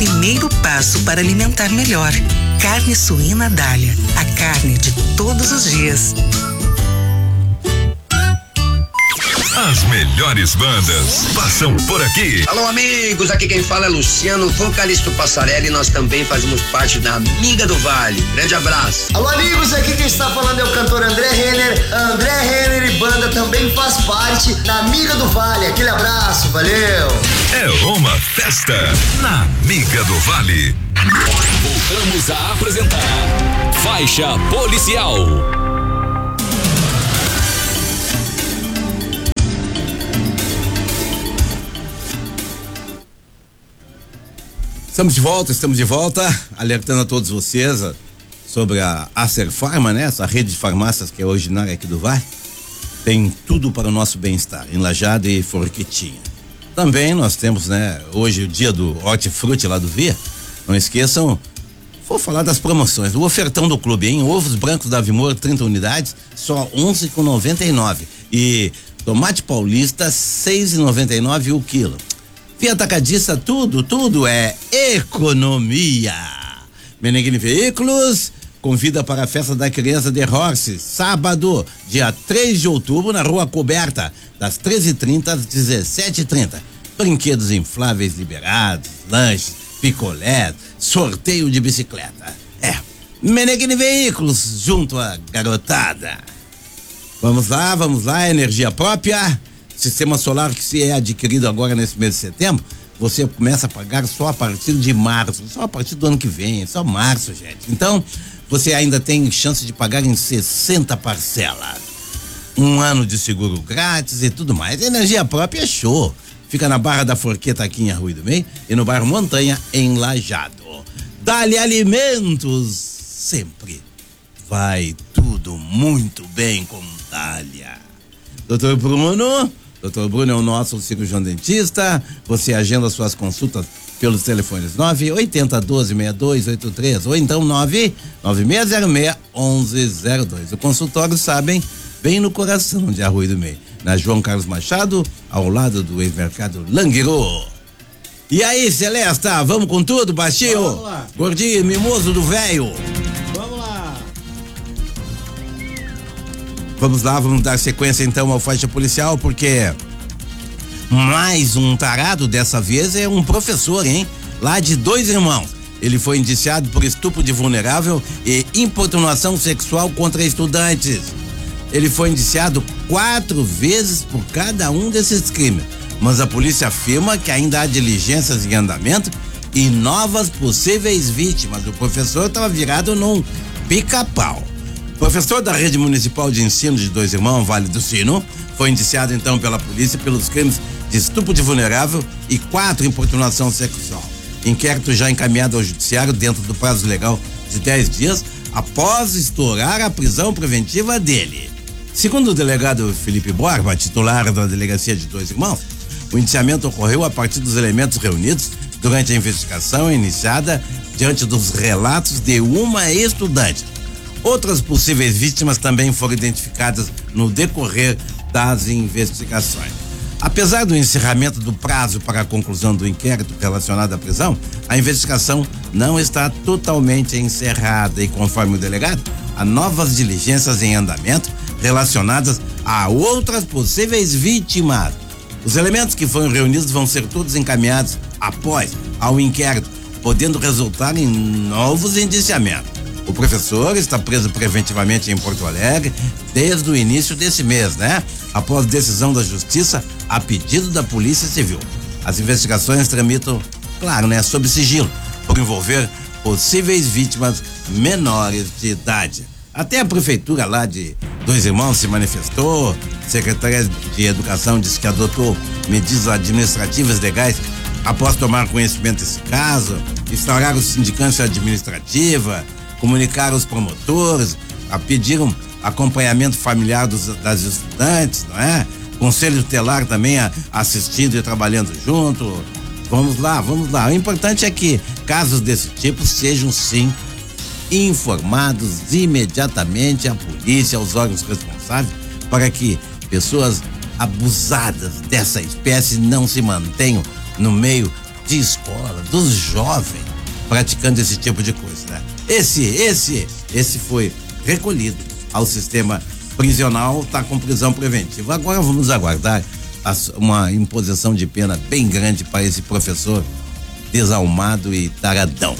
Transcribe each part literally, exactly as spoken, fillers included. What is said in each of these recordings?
primeiro passo para alimentar melhor. Carne suína Dália, a carne de todos os dias. As melhores bandas passam por aqui. Alô, amigos, aqui quem fala é Luciano, vocalista do Passarela, e nós também fazemos parte da Amiga do Vale. Grande abraço. Alô, amigos, aqui quem está falando é o cantor André Renner. André Renner e banda também faz parte da Amiga do Vale. Aquele abraço, valeu. É uma festa na Amiga do Vale. Voltamos a apresentar Faixa Policial. Estamos de volta, estamos de volta, alertando a todos vocês sobre a Acer Farma, né? Essa rede de farmácias que é originária aqui do Vale. Tem tudo para o nosso bem-estar, em Lajeado e Forquetinha. Também nós temos, né, hoje o dia do hortifruti lá do Via. Não esqueçam, vou falar das promoções, o ofertão do clube, hein? Ovos brancos da Avimor, trinta unidades, só onze com noventa e nove. E tomate paulista, seis e noventa e nove o quilo. Via Atacadista, tudo, tudo é economia. Meneghini Veículos convida para a festa da criança de Horse, sábado, dia três de outubro, na Rua Coberta, das treze e trinta às dezessete e trinta. Brinquedos infláveis liberados, lanches, picolé, sorteio de bicicleta. É, Meneghini Veículos, junto à garotada. Vamos lá, vamos lá, energia própria. Sistema solar que se é adquirido agora nesse mês de setembro, você começa a pagar só a partir de março, só a partir do ano que vem, só março, gente. Então, você ainda tem chance de pagar em sessenta parcelas. Um ano de seguro grátis e tudo mais. Energia própria é show. Fica na Barra da Forqueta aqui em Arroio do Meio e no bairro Montanha em Lajeado. Dali Alimentos, sempre vai tudo muito bem com Dália. Doutor Bruno, doutor Bruno é o nosso cirurgião dentista. Você agenda suas consultas pelos telefones nove oito zero um dois seis dois oito três ou então nove nove seis zero seis um um zero dois. O consultório, sabem, bem no coração de Arroio do Meio, na João Carlos Machado, ao lado do ex-mercado Langueiro. E aí, Celesta, vamos com tudo, baixinho? Vamos lá. Gordinho, mimoso do velho. Vamos lá. Vamos lá, vamos dar sequência então ao Faixa Policial, porque mais um tarado, dessa vez é um professor, hein? Lá de Dois Irmãos. Ele foi indiciado por estupro de vulnerável e importunação sexual contra estudantes. Ele foi indiciado quatro vezes por cada um desses crimes, mas a polícia afirma que ainda há diligências em andamento e novas possíveis vítimas. O professor estava virado num pica-pau. Professor da Rede Municipal de Ensino de Dois Irmãos, Vale do Sino, foi indiciado então pela polícia pelos crimes de estupro de vulnerável e quatro importunação sexual. Inquérito já encaminhado ao judiciário dentro do prazo legal de dez dias após estourar a prisão preventiva dele. Segundo o delegado Felipe Borba, titular da Delegacia de Dois Irmãos, o indiciamento ocorreu a partir dos elementos reunidos durante a investigação iniciada diante dos relatos de uma estudante. Outras possíveis vítimas também foram identificadas no decorrer das investigações. Apesar do encerramento do prazo para a conclusão do inquérito relacionado à prisão, a investigação não está totalmente encerrada e, conforme o delegado, há novas diligências em andamento relacionadas a outras possíveis vítimas. Os elementos que foram reunidos vão ser todos encaminhados após ao inquérito, podendo resultar em novos indiciamentos. O professor está preso preventivamente em Porto Alegre desde o início desse mês, né? Após decisão da Justiça a pedido da Polícia Civil. As investigações tramitam, claro, né, sob sigilo, por envolver possíveis vítimas menores de idade. Até a prefeitura lá de Dois Irmãos se manifestou, a Secretaria de Educação disse que adotou medidas administrativas legais após tomar conhecimento desse caso, instauraram sindicância administrativa, comunicaram os promotores, a pediram acompanhamento familiar dos, das estudantes, não é? Conselho tutelar também a, assistindo e trabalhando junto. Vamos lá, vamos lá. O importante é que casos desse tipo sejam sim informados imediatamente à polícia, aos órgãos responsáveis, para que pessoas abusadas dessa espécie não se mantenham no meio de escola, dos jovens praticando esse tipo de coisa, né? Esse, esse, esse foi recolhido ao sistema prisional, tá com prisão preventiva. Agora vamos aguardar as, uma imposição de pena bem grande para esse professor desalmado e taradão.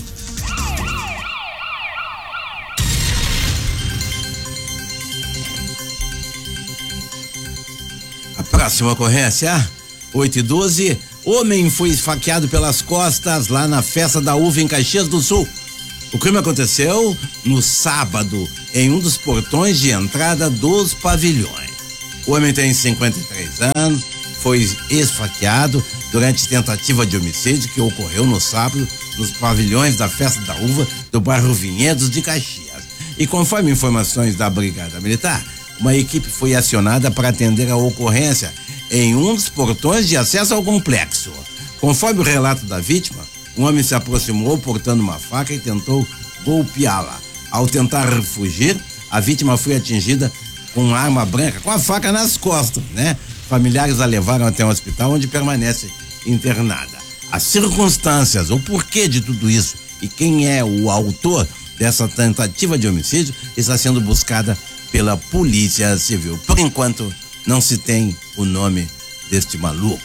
A próxima ocorrência, oito e doze, homem foi esfaqueado pelas costas lá na festa da uva em Caxias do Sul. O crime aconteceu no sábado, em um dos portões de entrada dos pavilhões. O homem tem cinquenta e três anos, foi esfaqueado durante tentativa de homicídio que ocorreu no sábado nos pavilhões da festa da uva do bairro Vinhedos de Caxias. E conforme informações da Brigada Militar, uma equipe foi acionada para atender a ocorrência em um dos portões de acesso ao complexo. Conforme o relato da vítima, um homem se aproximou portando uma faca e tentou golpeá-la. Ao tentar fugir, a vítima foi atingida com uma arma branca, com a faca nas costas, né? Familiares a levaram até um hospital onde permanece internada. As circunstâncias, o porquê de tudo isso e quem é o autor dessa tentativa de homicídio está sendo buscada pela Polícia Civil. Por enquanto, não se tem o nome deste maluco.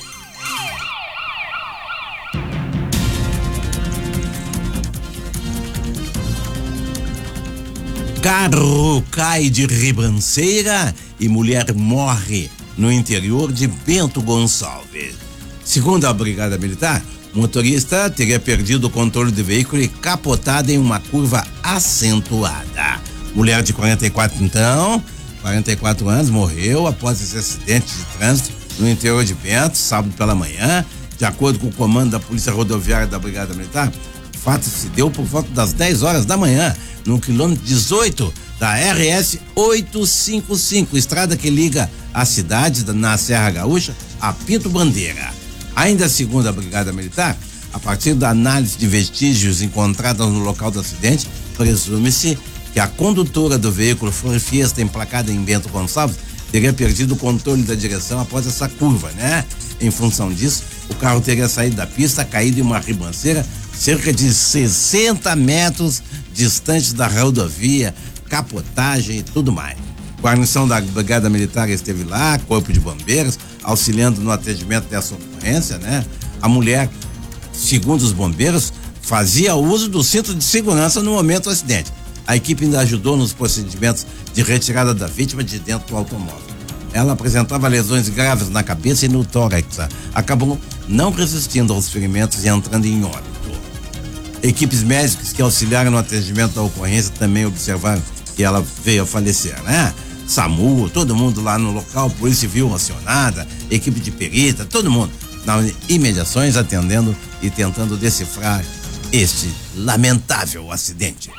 Carro cai de ribanceira e mulher morre no interior de Bento Gonçalves. Segundo a Brigada Militar, o motorista teria perdido o controle do veículo e capotado em uma curva acentuada. Mulher de quarenta e quatro, então, quarenta e quatro anos, morreu após esse acidente de trânsito no interior de Bento, sábado pela manhã. De acordo com o comando da Polícia Rodoviária da Brigada Militar, o fato se deu por volta das dez horas da manhã, no quilômetro dezoito da R S oitocentos e cinquenta e cinco, estrada que liga a cidade na Serra Gaúcha a Pinto Bandeira. Ainda segundo a Brigada Militar, a partir da análise de vestígios encontrados no local do acidente, presume-se que a condutora do veículo Flor Fiesta, emplacada em Bento Gonçalves, teria perdido o controle da direção após essa curva, né? Em função disso, o carro teria saído da pista, caído em uma ribanceira cerca de sessenta metros distante da rodovia, capotagem e tudo mais. Guarnição da Brigada Militar esteve lá, Corpo de Bombeiros, auxiliando no atendimento dessa ocorrência, né? A mulher, segundo os bombeiros, fazia uso do cinto de segurança no momento do acidente. A equipe ainda ajudou nos procedimentos de retirada da vítima de dentro do automóvel. Ela apresentava lesões graves na cabeça e no tórax. Acabou não resistindo aos ferimentos e entrando em óbito. Equipes médicas que auxiliaram no atendimento da ocorrência também observaram que ela veio a falecer, né? SAMU, todo mundo lá no local, Polícia Civil acionada, equipe de perita, todo mundo nas imediações atendendo e tentando decifrar este lamentável acidente.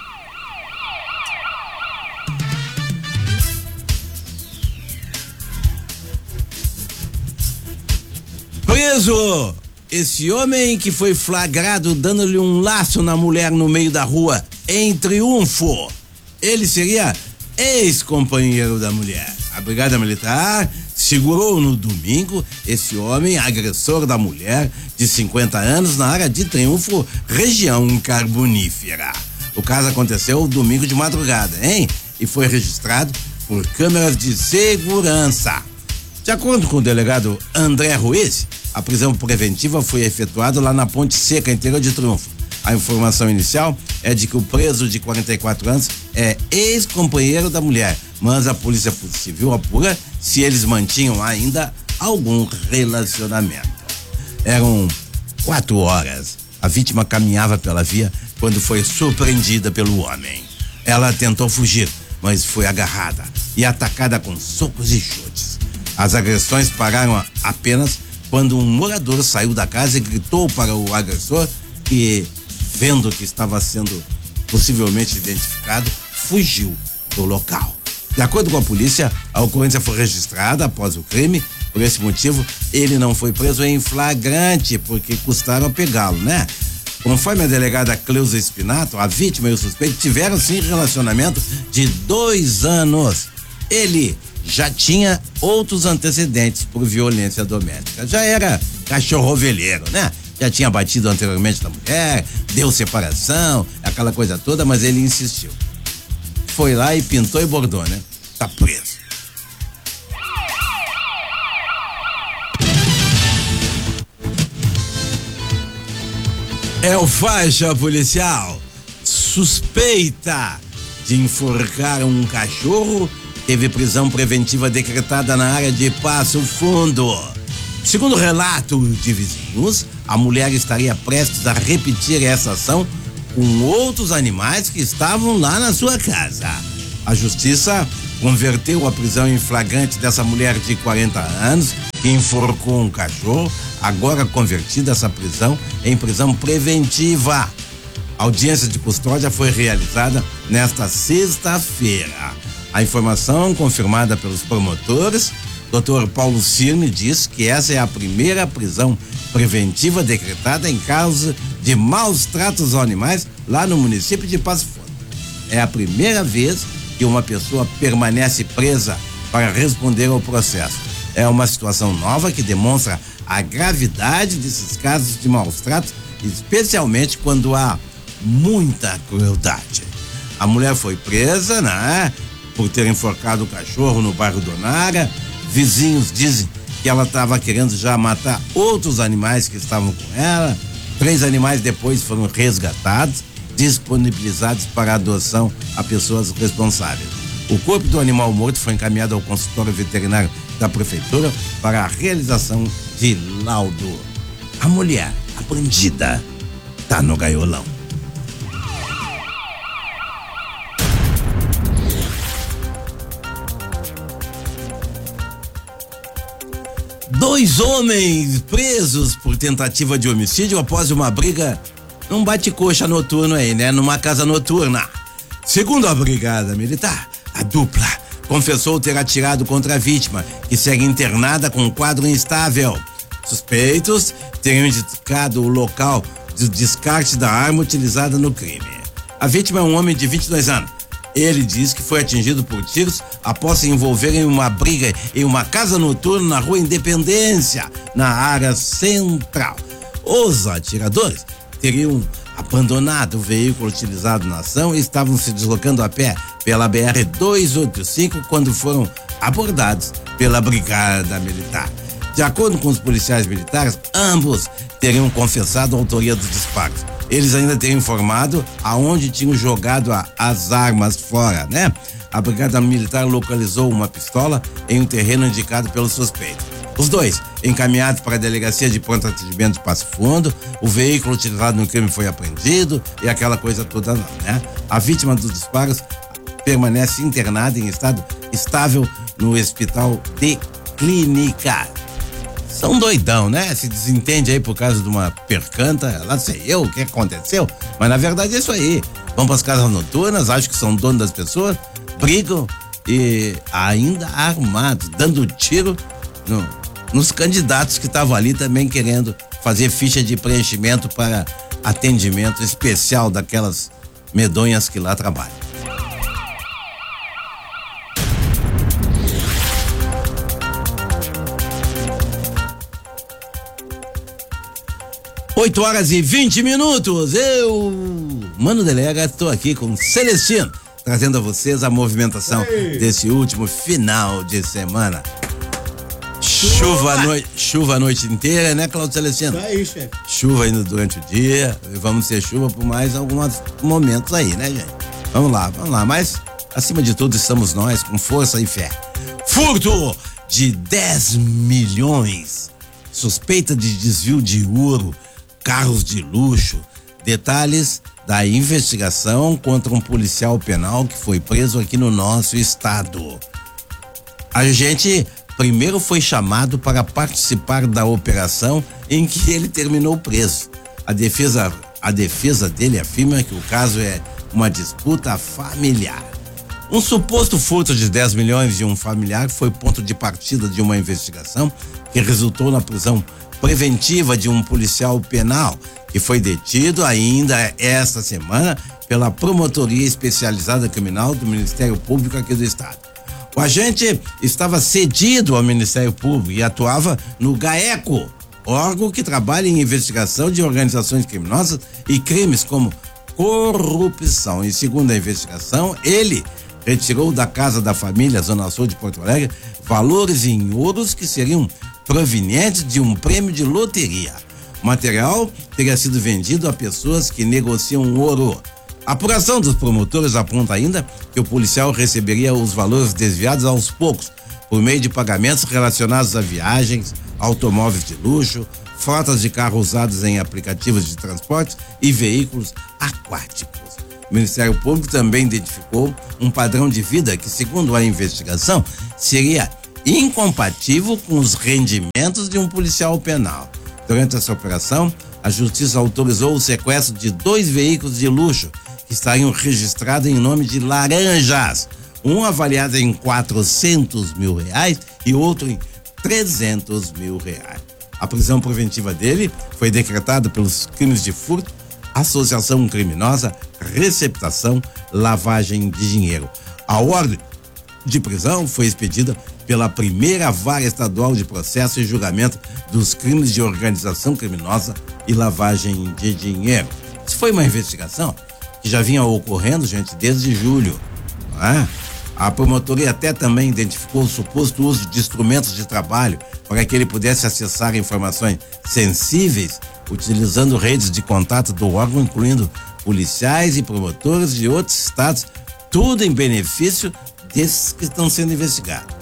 Preso! Esse homem que foi flagrado dando-lhe um laço na mulher no meio da rua em Triunfo. Ele seria ex-companheiro da mulher. A Brigada Militar segurou no domingo esse homem, agressor da mulher de cinquenta anos, na área de Triunfo, região carbonífera. O caso aconteceu domingo de madrugada, hein? E foi registrado por câmeras de segurança. De acordo com o delegado André Ruiz, a prisão preventiva foi efetuada lá na Ponte Seca, interior de Triunfo. A informação inicial é de que o preso de quarenta e quatro anos é ex-companheiro da mulher, mas a Polícia Civil apura se eles mantinham ainda algum relacionamento. Eram quatro horas. A vítima caminhava pela via quando foi surpreendida pelo homem. Ela tentou fugir, mas foi agarrada e atacada com socos e chutes. As agressões pararam apenas quando um morador saiu da casa e gritou para o agressor que, vendo que estava sendo possivelmente identificado, fugiu do local. De acordo com a polícia, a ocorrência foi registrada após o crime. Por esse motivo, ele não foi preso em flagrante, porque custaram pegá-lo, né? Conforme a delegada Cleusa Espinato, a vítima e o suspeito tiveram sim relacionamento de dois anos. Ele já tinha outros antecedentes por violência doméstica. Já era cachorro ovelheiro, né? já tinha batido anteriormente na mulher, deu separação, aquela coisa toda, mas ele insistiu. Foi lá e pintou e bordou, né? Tá preso. É o faixa policial. Suspeita de enforcar um cachorro teve prisão preventiva decretada na área de Passo Fundo. Segundo relato de vizinhos, a mulher estaria prestes a repetir essa ação com outros animais que estavam lá na sua casa. A justiça converteu a prisão em flagrante dessa mulher de quarenta anos que enforcou um cachorro, agora convertida essa prisão em prisão preventiva. A audiência de custódia foi realizada nesta sexta-feira. A informação, confirmada pelos promotores, doutor Paulo Cirne, diz que essa é a primeira prisão preventiva decretada em caso de maus tratos aos animais lá no município de Passo Fundo. É a primeira vez que uma pessoa permanece presa para responder ao processo. É uma situação nova que demonstra a gravidade desses casos de maus tratos, especialmente quando há muita crueldade. A mulher foi presa, né, por ter enforcado o cachorro no bairro Donara. Vizinhos dizem que ela estava querendo já matar outros animais que estavam com ela. Três animais depois foram resgatados, disponibilizados para adoção a pessoas responsáveis. O corpo do animal morto foi encaminhado ao consultório veterinário da prefeitura para a realização de laudo. A mulher, a bandida, tá no gaiolão. Dois homens presos por tentativa de homicídio após uma briga num bate-coxa noturno aí, né? Numa casa noturna. Segundo a Brigada Militar, a dupla confessou ter atirado contra a vítima, que segue internada com um quadro instável. Suspeitos teriam indicado o local de descarte da arma utilizada no crime. A vítima é um homem de vinte e dois anos. Ele diz que foi atingido por tiros após se envolver em uma briga em uma casa noturna na Rua Independência, na área central. Os atiradores teriam abandonado o veículo utilizado na ação e estavam se deslocando a pé pela B R duzentos e oitenta e cinco quando foram abordados pela Brigada Militar. De acordo com os policiais militares, ambos teriam confessado a autoria dos disparos. Eles ainda teriam informado aonde tinham jogado a, as armas fora, né? A Brigada Militar localizou uma pistola em um terreno indicado pelo suspeito. Os dois, encaminhados para a Delegacia de Pronto Atendimento de Passo Fundo, o veículo utilizado no crime foi apreendido e aquela coisa toda não, né? A vítima dos disparos permanece internada em estado estável no Hospital de Clínica. São doidão, né? Se desentende aí por causa de uma percanta, lá sei eu o que aconteceu, mas na verdade é isso aí. Vão para as casas noturnas, acham que são donos das pessoas, brigam e ainda armados, dando tiro no, nos candidatos que estavam ali também querendo fazer ficha de preenchimento para atendimento especial daquelas medonhas que lá trabalham. oito horas e vinte minutos. Eu, Mano Delega, estou aqui com Celestino, trazendo a vocês a movimentação Ei. desse último final de semana. Chuva, chuva, a noite, chuva a noite inteira, né, Claudio Celestino? Isso aí, chefe. Chuva ainda durante o dia. Vamos ter chuva por mais alguns momentos aí, né, gente? Vamos lá, vamos lá. Mas, acima de tudo, estamos nós com força e fé. Furto de dez milhões. Suspeita de desvio de ouro. Carros de luxo. Detalhes da investigação contra um policial penal que foi preso aqui no nosso estado. A gente primeiro foi chamado para participar da operação em que ele terminou preso. A defesa, a defesa dele afirma que o caso é uma disputa familiar. Um suposto furto de dez milhões de um familiar foi ponto de partida de uma investigação que resultou na prisão preventiva de um policial penal que foi detido ainda esta semana pela Promotoria Especializada Criminal do Ministério Público aqui do estado. O agente estava cedido ao Ministério Público e atuava no GAECO, órgão que trabalha em investigação de organizações criminosas e crimes como corrupção. E segundo a investigação, ele retirou da casa da família Zona Sul de Porto Alegre valores em ouros que seriam provenientes de um prêmio de loteria. O material teria sido vendido a pessoas que negociam ouro. A apuração dos promotores aponta ainda que o policial receberia os valores desviados aos poucos, por meio de pagamentos relacionados a viagens, automóveis de luxo, frotas de carros usados em aplicativos de transporte e veículos aquáticos. O Ministério Público também identificou um padrão de vida que, segundo a investigação, seria incompatível com os rendimentos de um policial penal. Durante essa operação, a Justiça autorizou o sequestro de dois veículos de luxo que estariam registrados em nome de laranjas, um avaliado em quatrocentos mil reais e outro em trezentos mil reais. A prisão preventiva dele foi decretada pelos crimes de furto, associação criminosa, receptação, lavagem de dinheiro. A ordem de prisão foi expedida pela primeira vara estadual de processo e julgamento dos crimes de organização criminosa e lavagem de dinheiro. Isso foi uma investigação que já vinha ocorrendo, gente, desde julho. Não é? A promotoria até também identificou o suposto uso de instrumentos de trabalho para que ele pudesse acessar informações sensíveis, utilizando redes de contato do órgão, incluindo policiais e promotores de outros estados, tudo em benefício desses que estão sendo investigados.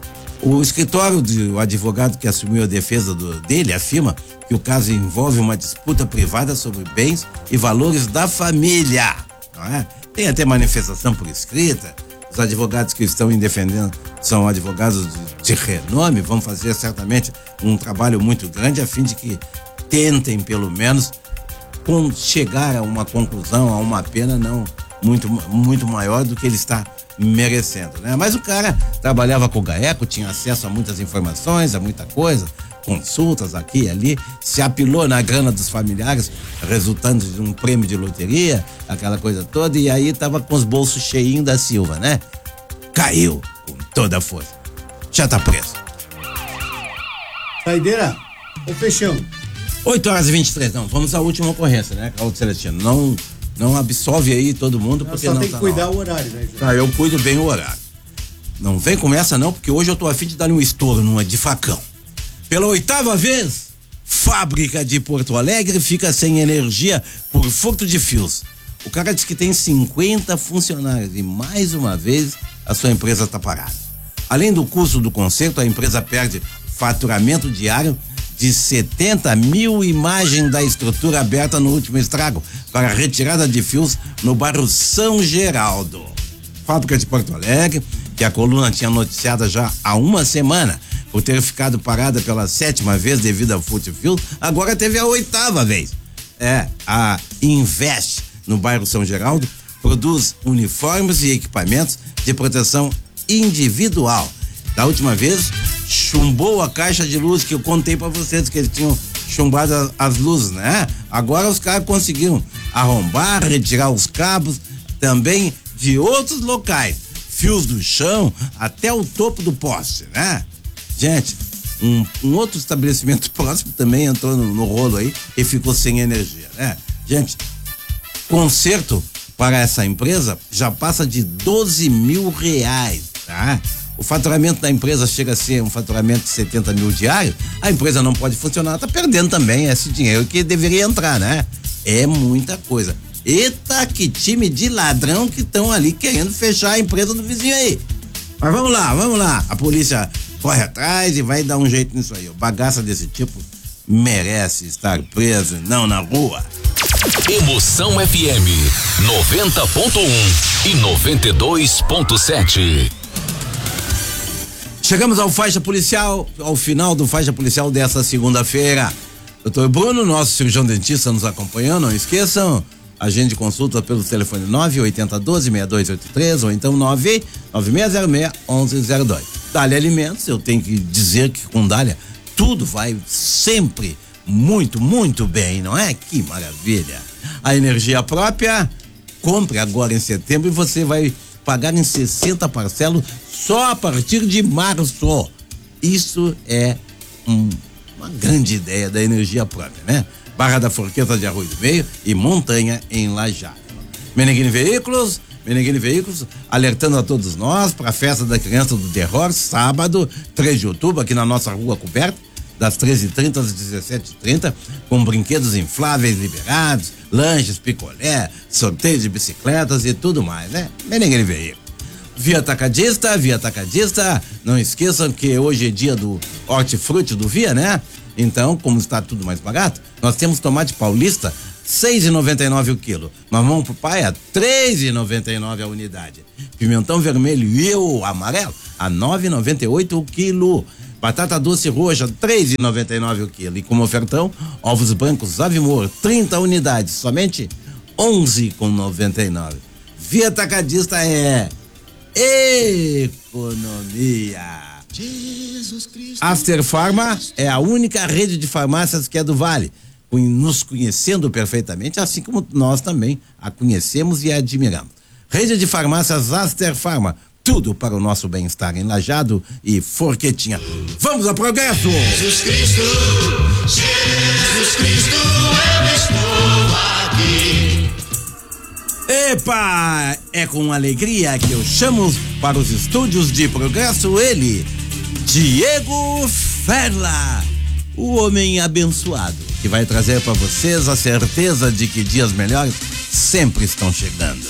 O escritório do advogado que assumiu a defesa do, dele afirma que o caso envolve uma disputa privada sobre bens e valores da família. Não é? Tem até manifestação por escrita. Os advogados que estão defendendo são advogados de, de renome, vão fazer certamente um trabalho muito grande a fim de que tentem, pelo menos, com, chegar a uma conclusão, a uma pena não muito, muito maior do que ele está merecendo, né? Mas o cara trabalhava com o GAECO, tinha acesso a muitas informações, a muita coisa, consultas aqui e ali, se apilou na grana dos familiares, resultando de um prêmio de loteria, aquela coisa toda, e aí tava com os bolsos cheinhos da Silva, né? Caiu com toda a força. Já tá preso. Saideira, ou fechamos? oito horas e vinte e três, não, vamos à última ocorrência, né, Claudio Celestino? Não, não absolve aí todo mundo, não, porque só não tem tá que cuidar o horário, né, Jorge? Tá, eu cuido bem o horário. Não vem com essa não, porque hoje eu tô a fim de dar um estouro numa de facão. Pela oitava vez, fábrica de Porto Alegre fica sem energia por furto de fios. O cara diz que tem cinquenta funcionários e mais uma vez a sua empresa está parada. Além do custo do conserto, a empresa perde faturamento diário de setenta mil imagens da estrutura aberta no último estrago para retirada de fios no bairro São Geraldo. Fábrica de Porto Alegre, que a coluna tinha noticiado já há uma semana por ter ficado parada pela sétima vez devido ao furto de fios, agora teve a oitava vez. É, a Invest, no bairro São Geraldo, produz uniformes e equipamentos de proteção individual. Da última vez, chumbou a caixa de luz que eu contei pra vocês que eles tinham chumbado as, as luzes, né? Agora os caras conseguiram arrombar, retirar os cabos também de outros locais, fios do chão até o topo do poste, né? Gente, um, um outro estabelecimento próximo também entrou no, no rolo aí e ficou sem energia, né? Gente, conserto para essa empresa já passa de doze mil reais, tá? O faturamento da empresa chega a ser um faturamento de setenta mil diário, a empresa não pode funcionar, tá perdendo também esse dinheiro que deveria entrar, né? É muita coisa. Eita, que time de ladrão que estão ali querendo fechar a empresa do vizinho aí. Mas vamos lá, vamos lá. A polícia corre atrás e vai dar um jeito nisso aí. O bagaça desse tipo merece estar preso e não na rua. Emoção F M noventa ponto um e noventa e dois ponto sete. Chegamos ao Faixa Policial, ao final do Faixa Policial dessa segunda-feira. Doutor Bruno, nosso cirurgião dentista, nos acompanhando, não esqueçam, agende consulta pelo telefone nove oito zero um dois, seis dois oito três ou então nove nove seis zero seis, um um zero dois. Dália Alimentos, eu tenho que dizer que com Dália tudo vai sempre muito, muito bem, não é? Que maravilha. A energia própria, compre agora em setembro e você vai pagar em sessenta parcelas só a partir de março. Isso é um Uma grande ideia da energia própria, né? Barra da Forqueta de Arroio do Meio e Montanha em Lajado. Meneghini Veículos, Meneghini Veículos, alertando a todos nós para a festa da criança do terror, sábado, três de outubro, aqui na nossa rua coberta, das treze e trinta às dezessete e trinta, com brinquedos infláveis liberados, lanches, picolé, sorteio de bicicletas e tudo mais, né? Meneghini Veículos. Via Atacadista, Via Atacadista, não esqueçam que hoje é dia do hortifruti do Via, né? Então, como está tudo mais barato, nós temos tomate paulista, seis reais e noventa e nove o quilo. Mamão papai, três reais e noventa e nove a unidade. Pimentão vermelho e o amarelo, a nove reais e noventa e oito o quilo. Batata doce roxa, três reais e noventa e nove o quilo. E como ofertão, ovos brancos Avimor, trinta unidades, somente onze reais e noventa e nove. Via Atacadista é economia. Jesus Cristo. Aster Farma é a única rede de farmácias que é do Vale, nos conhecendo perfeitamente, assim como nós também a conhecemos e a admiramos. Rede de farmácias Aster Farma, tudo para o nosso bem-estar em Lajado e Forquetinha. Vamos ao progresso! Jesus Cristo, Jesus Cristo, eu estou aqui. Epa! É com alegria que eu chamo para os estúdios de progresso ele, Diego Ferla, o homem abençoado, que vai trazer para vocês a certeza de que dias melhores sempre estão chegando.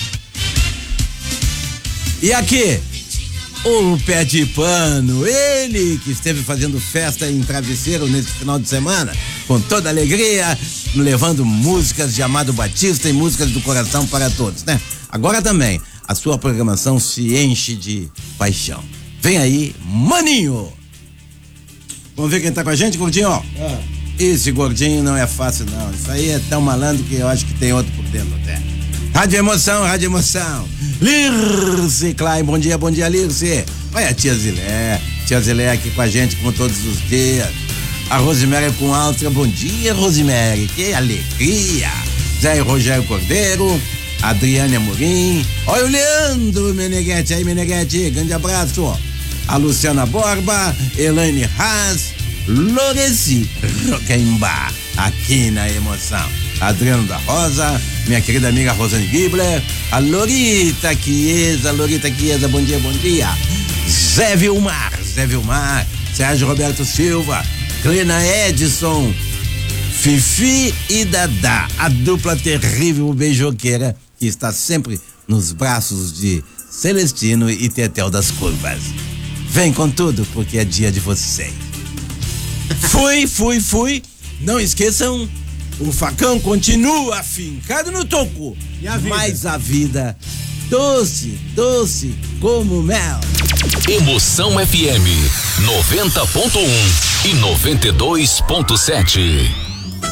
E aqui, o pé de pano, ele que esteve fazendo festa em travesseiro nesse final de semana, com toda alegria, levando músicas de Amado Batista e músicas do coração para todos, né? Agora também, a sua programação se enche de paixão. Vem aí, Maninho! Vamos ver quem tá com a gente, gordinho? Ah. Esse gordinho não é fácil, não. Isso aí é tão malandro que eu acho que tem outro por dentro até. Rádio Emoção, Rádio Emoção. Lirce Klein, bom dia, bom dia, Lirce. Olha a tia Zilé, tia Zilé aqui com a gente como todos os dias. A Rosemary com Altra, bom dia, Rosemary, que alegria. Zé e Rogério Cordeiro, Adriane Amorim. Olha o Leandro Meneghete aí, Meneghete, grande abraço. A Luciana Borba, Elaine Haas, Loresi Roquemba, aqui na Emoção. Adriano da Rosa, minha querida amiga Rosane Gibler, a Lorita Chiesa, Lorita Chiesa, bom dia, bom dia. Zé Vilmar, Zé Vilmar, Sérgio Roberto Silva, Clena Edson, Fifi e Dadá, a dupla terrível beijoqueira que está sempre nos braços de Celestino e Tetel das Curvas. Vem com tudo, porque é dia de vocês. Fui, fui, fui. Não esqueçam, o facão continua fincado no toco. E a vida? Mas a vida, doce, doce como mel. Emoção F M noventa ponto um e noventa e dois ponto sete.